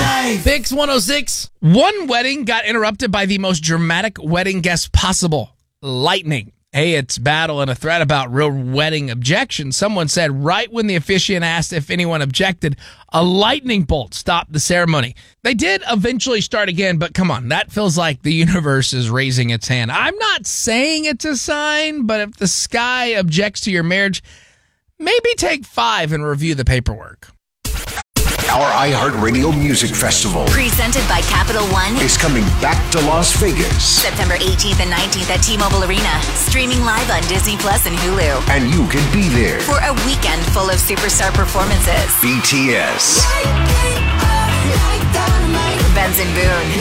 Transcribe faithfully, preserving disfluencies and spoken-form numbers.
life. Bix one oh six. One wedding got interrupted by the most dramatic wedding guest possible. Lightning. Hey, it's battle and a threat about real wedding objections. Someone said right when the officiant asked if anyone objected, a lightning bolt stopped the ceremony. They did eventually start again, but come on, that feels like the universe is raising its hand. I'm not saying it's a sign, but if the sky objects to your marriage, maybe take five and review the paperwork. Our iHeartRadio Music Festival, presented by Capital One, is coming back to Las Vegas. September eighteenth and nineteenth at T-Mobile Arena. Streaming live on Disney Plus and Hulu. And you can be there for a weekend full of superstar performances. B T S, Benson Boone,